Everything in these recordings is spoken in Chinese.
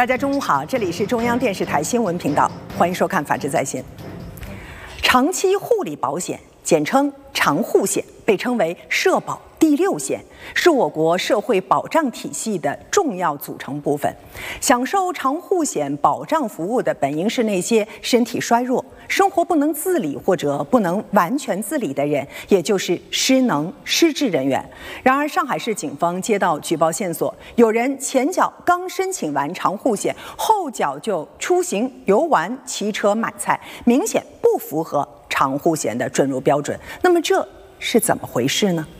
大家中午好，这里是中央电视台新闻频道，欢迎收看《法治在线》。长期护理保险，简称长护险，被称为社保第6险，是我国社会保障体系的重要组成部分。享受长护险保障服务的本应是那些身体衰弱、生活不能自理或者不能完全自理的人，也就是失能失智人员。然而，上海市警方接到举报线索，有人前脚刚申请完长护险，后脚就出行、游玩、骑车、买菜，明显不符合长护险的准入标准。那么这是怎么回事呢？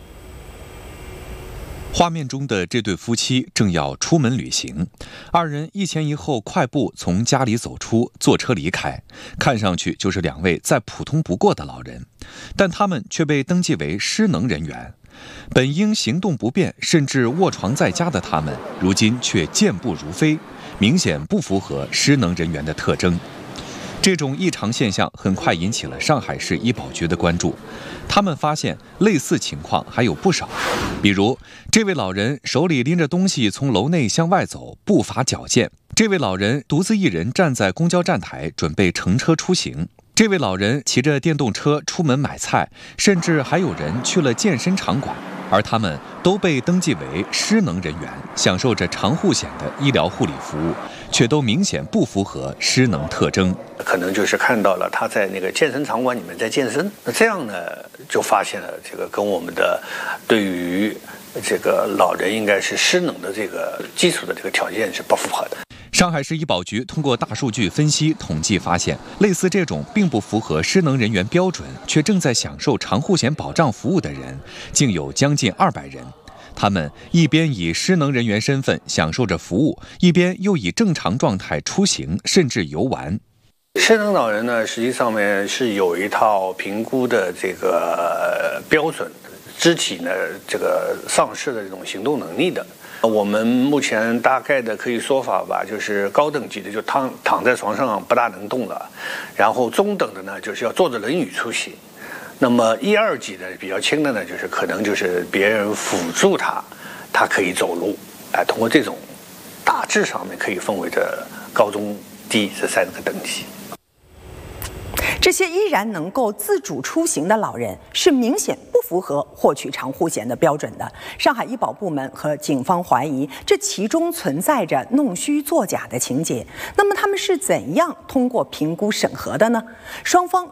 画面中的这对夫妻正要出门旅行，二人一前一后快步从家里走出，坐车离开，看上去就是2位再普通不过的老人，但他们却被登记为失能人员。本应行动不便甚至卧床在家的他们，如今却健步如飞，明显不符合失能人员的特征。这种异常现象很快引起了上海市医保局的关注，他们发现类似情况还有不少，比如这位老人手里拎着东西从楼内向外走，步伐矫健；这位老人独自一人站在公交站台准备乘车出行；这位老人骑着电动车出门买菜，甚至还有人去了健身场馆，而他们都被登记为失能人员，享受着长护险的医疗护理服务，却都明显不符合失能特征。 可能就是看到了他在那个健身场馆里面在健身，那这样呢就发现了这个跟我们的对于这个老人应该是失能的这个基础的这个条件是不符合的。 上海市医保局通过大数据分析统计发现，类似这种并不符合失能人员标准却正在享受长护险保障服务的人，竟有将近200人。他们一边以失能人员身份享受着服务，一边又以正常状态出行甚至游玩。 失能老人呢，实际上面是有一套评估的这个标准，肢体呢这个丧失的这种行动能力的。我们目前大概的可以说法吧，就是高等级的就躺在床上不大能动了，然后中等的呢就是要坐着轮椅出行，那么1、2级的比较轻的呢，就是可能就是别人辅助他可以走路，通过这种大致上面可以分为这高中低这3个等级。 这些依然能够自主出行的老人是明显不符合获取长护险的标准的。上海医保部门和警方怀疑这其中存在着弄虚作假的情节。那么他们是怎样通过评估审核的呢？双方